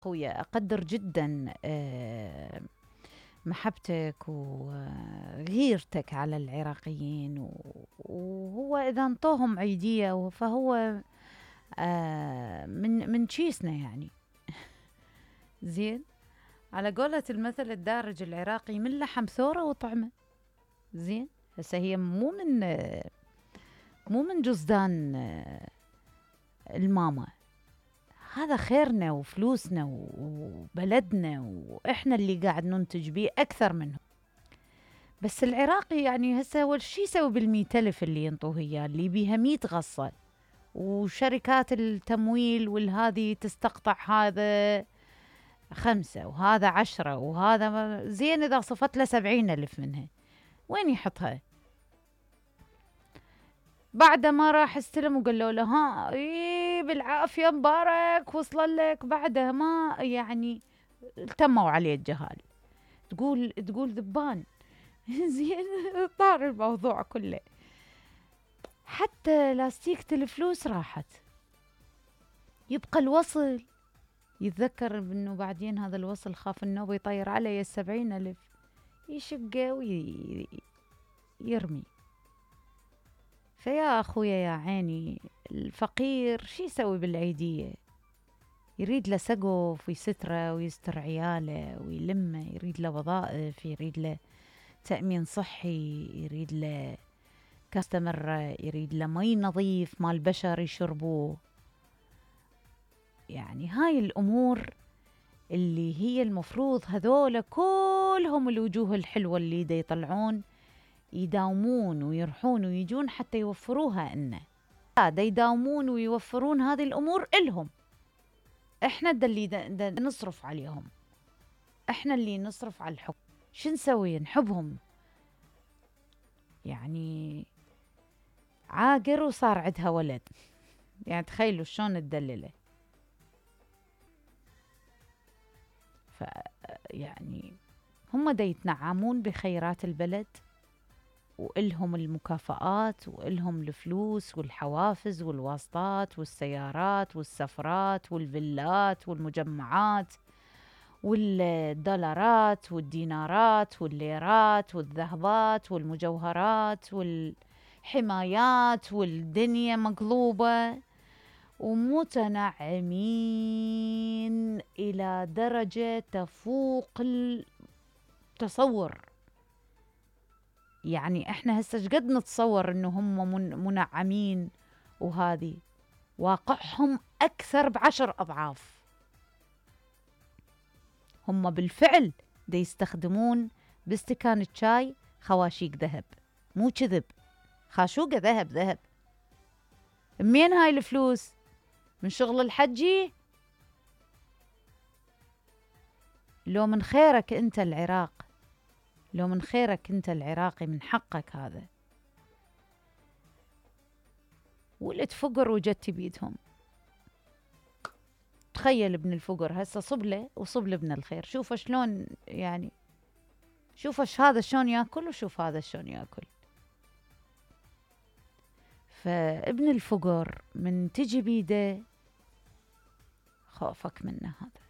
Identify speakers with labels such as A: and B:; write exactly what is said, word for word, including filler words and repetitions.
A: خويا أقدر جدا آه، محبتك وغيرتك على العراقيين و- وهو إذا انطوهم عيدية فهو آه، من من شيسنا يعني. زين، على قولة المثل الدارج العراقي: من لحم ثورة وطعمه. زين، هسه هي مو من آه، مو من جزدان آه، الماما. هذا خيرنا وفلوسنا وبلدنا، وإحنا اللي قاعد ننتج بيه أكثر منه. بس العراقي يعني هسه هو شي يسوي بالمية ألف اللي ينطوه إياه، اللي بيها مية غصة، وشركات التمويل والهذي تستقطع هذا خمسة وهذا عشرة وهذا ما- زين إذا صفت له سبعين ألف منها وين يحطها؟ بعد ما راح استلم وقالوا له ها إيه بالعافية مبارك وصل لك، بعدها ما يعني التموا عليه الجهال. تقول تقول ذبان. زين، طار الموضوع كله. حتى لاستيكة الفلوس راحت، يبقى الوصل. يتذكر انه بعدين هذا الوصل خاف النوبة يطير عليه السبعين ألف، يشقه ويرمي. فيا أخويا يا عيني، الفقير شي يسوي بالعيدية؟ يريد له سقف ويستره ويستر عياله ويلمه، يريد له وظائف، يريد له تأمين صحي، يريد له كاستمر، يريد له مي نظيف مال بشر يشربوه. يعني هاي الأمور اللي هي المفروض هذول كلهم الوجوه الحلوة اللي دا يطلعون يداومون ويرحون ويجون حتى يوفروها لنا. دا يداومون ويوفرون هذه الأمور إلهم. إحنا دا اللي دا دا نصرف عليهم، إحنا اللي نصرف على الحكم. شو نسوي؟ نحبهم يعني. عاقر وصار عندها ولد، يعني تخيلوا شلون تدلله. ف يعني هم دا يتنعمون بخيرات البلد، وإلهم المكافآت وإلهم الفلوس والحوافز والواسطات والسيارات والسفرات والفيلات والمجمعات والدولارات والدينارات والليرات والذهبات والمجوهرات والحمايات، والدنيا مقلوبة ومتنعمين إلى درجة تفوق التصور. يعني احنا هسه شقد نتصور انه هم من منعمين، وهذه واقعهم اكثر بعشر اضعاف. هم بالفعل دا يستخدمون باستكان الشاي خواشيق ذهب، مو كذب، خاشوقة ذهب ذهب. منين هاي الفلوس؟ من شغل الحجي؟ لو من خيرك انت العراق، لو من خيرك انت العراقي، من حقك هذا. ولد فقر وجدت بيدهم. تخيل ابن الفقر هسه صبله وصبل ابن الخير، شوف شلون يعني، شوف هذا شلون ياكل وشوف هذا شلون ياكل. فابن الفقر من تجي بيده خوفك منه هذا.